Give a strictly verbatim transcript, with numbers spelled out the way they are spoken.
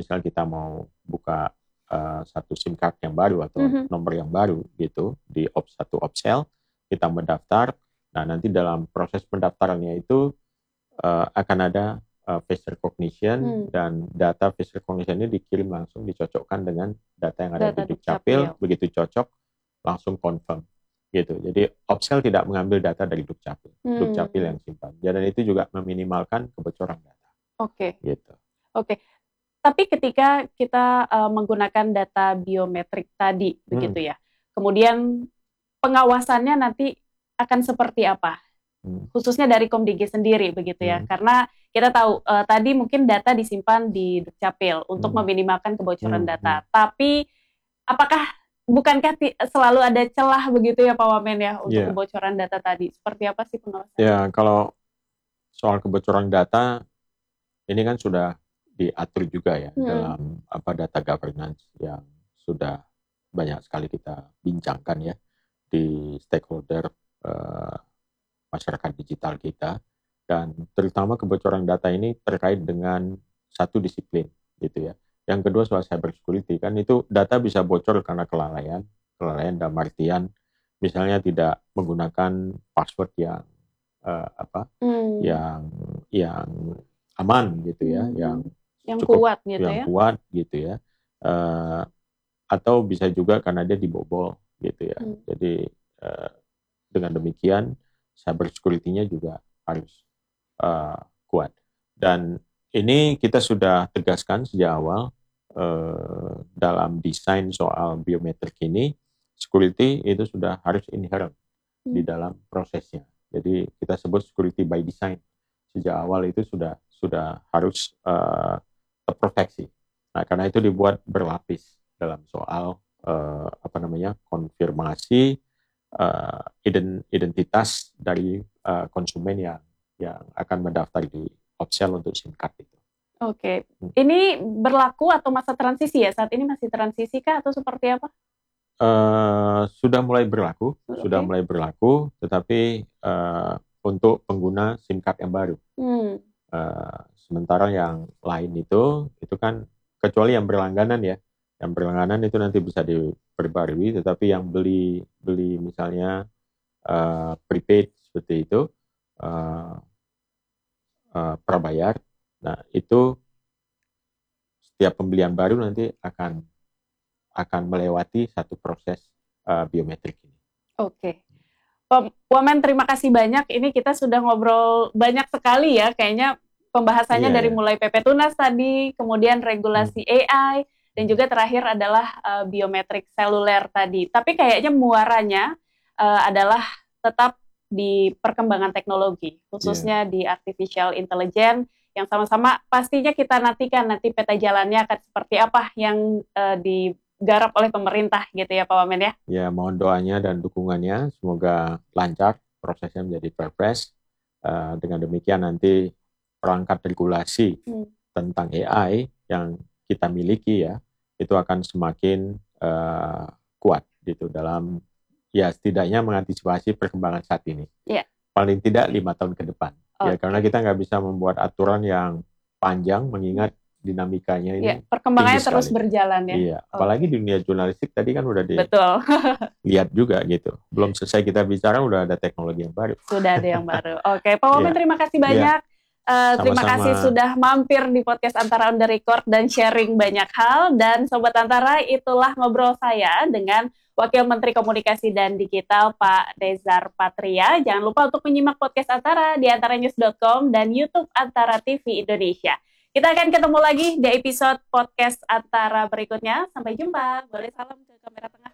misal kita mau buka uh, satu SIM card yang baru atau Mhm. nomor yang baru gitu di op satu Opsel, kita mendaftar. Nah, nanti dalam proses pendaftarannya itu uh, akan ada uh, face recognition Hmm. dan data face recognition ini dikirim langsung, dicocokkan dengan data yang ada Data di Dukcapil. Dukcapil. Begitu cocok, langsung confirm gitu. Jadi Opsel tidak mengambil data dari Dukcapil, Hmm. Dukcapil yang simpan. Dan itu juga meminimalkan kebocoran data. Oke. Gitu. Oke. Tapi ketika kita uh, menggunakan data biometrik tadi, Hmm. begitu ya. Kemudian pengawasannya nanti akan seperti apa? Hmm. Khususnya dari Komdigi sendiri, begitu ya. Hmm. Karena kita tahu uh, tadi mungkin data disimpan di Dukcapil untuk Hmm. meminimalkan kebocoran Hmm. data. Hmm. Tapi apakah bukankah ti- selalu ada celah begitu ya Pak Wamen ya untuk Yeah. kebocoran data tadi? Seperti apa sih pengawasannya? Ya, kalau soal kebocoran data ini kan sudah diatur juga ya Hmm. dalam apa data governance yang sudah banyak sekali kita bincangkan ya di stakeholder uh, masyarakat digital kita, dan terutama kebocoran data ini terkait dengan satu disiplin gitu ya. Yang kedua soal cyber security, kan itu data bisa bocor karena kelalaian, kelalaian dalam artian misalnya tidak menggunakan password yang uh, apa, Hmm. yang yang aman gitu ya, Hmm. yang yang cukup kuat gitu yang ya. kuat gitu ya. Uh, atau bisa juga karena dia dibobol gitu ya. Hmm. Jadi uh, dengan demikian cyber security-nya juga harus uh, kuat. Dan ini kita sudah tegaskan sejak awal uh, dalam desain soal biometrik ini, security itu sudah harus inherent Hmm. di dalam prosesnya. Jadi kita sebut security by design. Sejak awal itu sudah sudah harus uh, terproteksi. Nah, karena itu dibuat berlapis dalam soal uh, apa namanya konfirmasi uh, identitas dari uh, konsumen yang yang akan mendaftar di Opsel untuk SIM card itu. Oke, ini berlaku atau masa transisi ya? Saat ini masih transisi kah atau seperti apa? Uh, sudah mulai berlaku, okay. sudah mulai berlaku, tetapi uh, untuk pengguna SIM card yang baru. Hmm. Uh, sementara yang lain itu, itu kan kecuali yang berlangganan ya, yang berlangganan itu nanti bisa diperbarui, tetapi yang beli beli misalnya uh, prepaid seperti itu, uh, uh, prabayar, nah itu setiap pembelian baru nanti akan akan melewati satu proses uh, biometrik ini. Oke. Pak Wamen, terima kasih banyak. Ini kita sudah ngobrol banyak sekali ya. Kayaknya pembahasannya yeah, dari yeah. mulai P P Tunas tadi, kemudian regulasi hmm. A I, dan juga terakhir adalah uh, biometrik seluler tadi. Tapi kayaknya muaranya uh, adalah tetap di perkembangan teknologi, khususnya yeah. di artificial intelligence, yang sama-sama pastinya kita nantikan nanti peta jalannya akan seperti apa yang uh, di garap oleh pemerintah gitu ya Pak Wamen ya. Ya, mohon doanya dan dukungannya, semoga lancar prosesnya menjadi perpres. Uh, dengan demikian nanti perangkat regulasi hmm. tentang A I yang kita miliki ya, itu akan semakin uh, kuat gitu dalam ya setidaknya mengantisipasi perkembangan saat ini. Yeah. Paling tidak lima tahun ke depan. Okay. Ya, karena kita nggak bisa membuat aturan yang panjang mengingat dinamikanya ini ya, perkembangannya terus sekali. berjalan ya. Iya, apalagi okay. di dunia jurnalistik tadi kan udah di Betul. lihat juga gitu. Belum selesai kita bicara udah ada teknologi yang baru. Sudah ada yang baru. Oke, Pak Wamen yeah. terima kasih banyak. Yeah. Uh, terima kasih sudah mampir di podcast Antara on the Record dan sharing banyak hal. Dan Sobat Antara, itulah ngobrol saya dengan Wakil Menteri Komunikasi dan Digital Pak Rezar Patria. Jangan lupa untuk menyimak podcast Antara di antaranews dot com dan YouTube Antara T V Indonesia. Kita akan ketemu lagi di episode podcast Antara berikutnya. Sampai jumpa. Boleh salam ke kamera tengah.